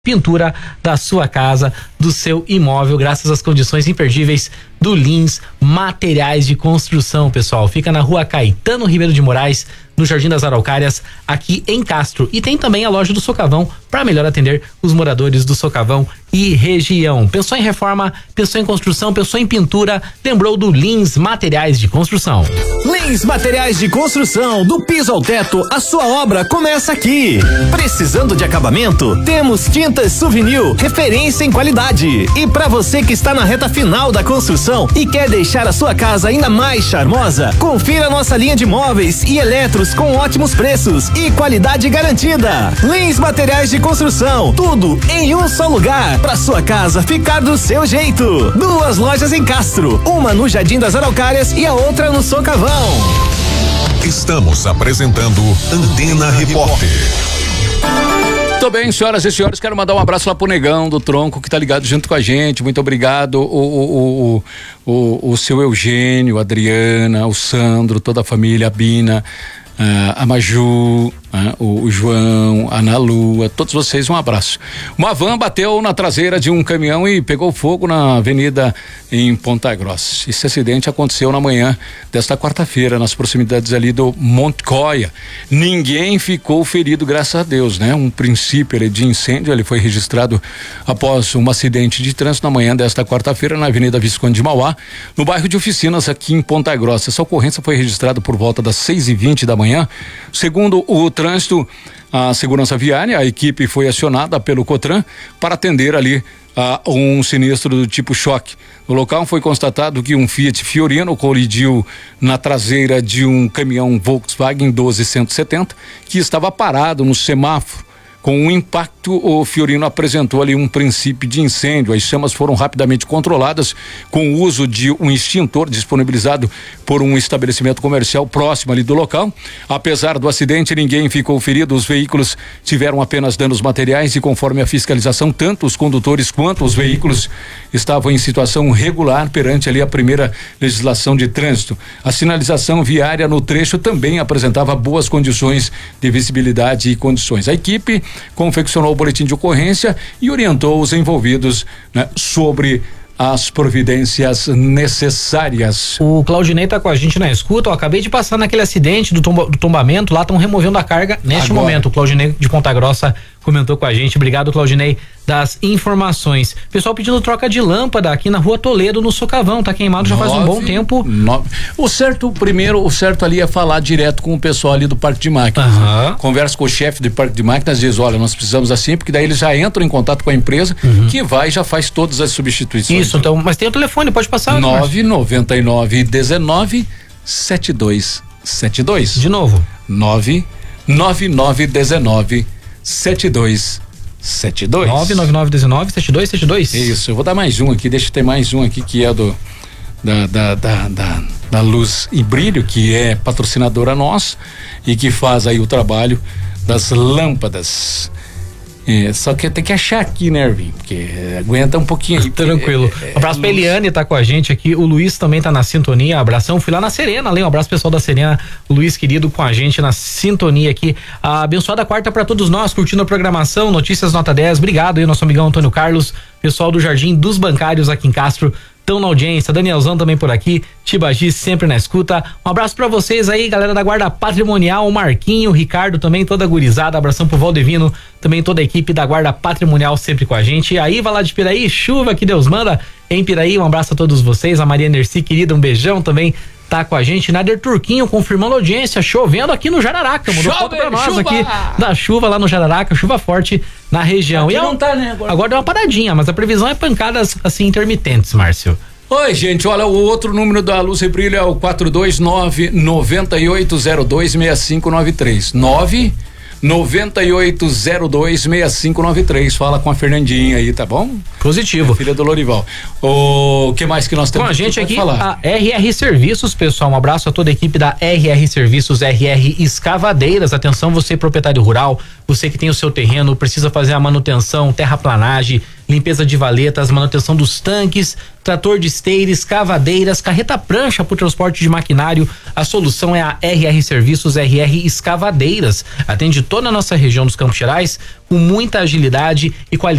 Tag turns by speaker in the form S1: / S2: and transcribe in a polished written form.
S1: pintura da sua casa, do seu imóvel, graças às condições imperdíveis do Lins Materiais de Construção, pessoal. Fica na Rua Caetano Ribeiro de Moraes, no Jardim das Araucárias, aqui em Castro. E tem também a loja do Socavão, para melhor atender os moradores do Socavão e região. Pensou em reforma, pensou em construção, pensou em pintura, lembrou do Lins Materiais de Construção.
S2: Lins Materiais de Construção, do piso ao teto, a sua obra começa aqui. Precisando de acabamento? Temos Tintas Souvenir, referência em qualidade. E para você que está na reta final da construção e quer deixar a sua casa ainda mais charmosa, confira nossa linha de móveis e eletros com ótimos preços e qualidade garantida. Lins Materiais de Construção, tudo em um só lugar, para sua casa ficar do seu jeito. 2 lojas em Castro, uma no Jardim das Araucárias e a outra no Socavão.
S3: Estamos apresentando Antena Repórter.
S4: Muito bem, senhoras e senhores, quero mandar um abraço lá pro Negão do Tronco, que tá ligado junto com a gente. Muito obrigado, o seu Eugênio, a Adriana, o Sandro, toda a família, a Bina, a Maju, o João, a Ana Lua, todos vocês, um abraço. Uma van bateu na traseira de um caminhão e pegou fogo na avenida em Ponta Grossa. Esse acidente aconteceu na manhã desta quarta-feira, nas proximidades ali do Monte Coia. Ninguém ficou ferido, graças a Deus, né? Um princípio de incêndio, ele foi registrado após um acidente de trânsito na manhã desta quarta-feira na Avenida Visconde de Mauá, no bairro de Oficinas, aqui em Ponta Grossa. Essa ocorrência foi registrada por volta das 6h20 da manhã. Segundo o trânsito, a segurança viária, a equipe foi acionada pelo Cotran para atender ali a um sinistro do tipo choque. No local foi constatado que um Fiat Fiorino colidiu na traseira de um caminhão Volkswagen 1270 que estava parado no semáforo. Com um impacto, o Fiorino apresentou ali um princípio de incêndio. As chamas foram rapidamente controladas com o uso de um extintor disponibilizado por um estabelecimento comercial próximo ali do local. Apesar do acidente, ninguém ficou ferido. Os veículos tiveram apenas danos materiais e, conforme a fiscalização, tanto os condutores quanto os veículos estavam em situação regular perante ali a primeira legislação de trânsito. A sinalização viária no trecho também apresentava boas condições de visibilidade e condições. A equipe confeccionou o boletim de ocorrência e orientou os envolvidos, né, sobre as providências necessárias.
S1: O Claudinei tá com a gente na escuta. Eu acabei de passar naquele acidente do tombamento, lá estão removendo a carga neste momento. O Claudinei de Ponta Grossa comentou com a gente. Obrigado, Claudinei, das informações. Pessoal pedindo troca de lâmpada aqui na Rua Toledo, no Socavão. Tá queimado já faz um bom tempo.
S4: O certo ali é falar direto com o pessoal ali do Parque de Máquinas. Conversa com o chefe do Parque de Máquinas, diz: olha, nós precisamos assim, porque daí eles já entram em contato com a empresa que vai e já faz todas as substituições.
S1: Isso, então, mas tem o telefone, pode passar.
S4: 99919 7272.
S1: De novo.
S4: 99919 7272.
S1: 99919-7272.
S4: Isso, eu vou dar mais um aqui, deixa eu ter mais um aqui que é da Luz e Brilho, que é patrocinadora nossa e que faz aí o trabalho das lâmpadas. Só que tem que achar aqui, né, Ervin? Porque aguenta um pouquinho aí.
S1: Tranquilo. Abraço pra Eliane, tá com a gente aqui. O Luiz também tá na sintonia. Abração. Fui lá na Serena, um abraço pessoal da Serena. O Luiz querido com a gente na sintonia aqui. A abençoada quarta pra todos nós, curtindo a programação. Notícias Nota 10. Obrigado aí, nosso amigão Antônio Carlos. Pessoal do Jardim dos Bancários aqui em Castro. Estão na audiência, Danielzão também por aqui, Tibagi sempre na escuta. Um abraço pra vocês aí, galera da Guarda Patrimonial, o Marquinho, o Ricardo também, toda a gurizada. Abração pro Valdevino, também toda a equipe da Guarda Patrimonial sempre com a gente. Aí vai lá de Piraí, chuva que Deus manda em Piraí. Um abraço a todos vocês, a Maria Nerci, querida, um beijão também. Tá com a gente, Nader Turquinho confirmando a audiência, chovendo aqui no Jararaca, mandou foto pra nós aqui da chuva lá no Jararaca, chuva forte na região.
S4: Aqui
S1: e
S4: não tá, né,
S1: agora deu uma paradinha, mas a previsão é pancadas assim intermitentes, Márcio.
S4: Oi, gente, olha, o outro número da Luz e Brilho é o 429-9802-6593. 9802-6593. Fala com a Fernandinha aí, tá bom?
S1: Positivo.
S4: Filha do Lorival. O que mais que nós temos?
S1: Com a gente aqui, a RR Serviços, pessoal. Um abraço a toda a equipe da RR Serviços, RR Escavadeiras. Atenção, você proprietário rural, você que tem o seu terreno, precisa fazer a manutenção, terraplanagem, limpeza de valetas, manutenção dos tanques, trator de esteira, escavadeiras, carreta prancha para o transporte de maquinário. A solução é a RR Serviços, RR Escavadeiras. Atende toda a nossa região dos Campos Gerais com muita agilidade e qualidade.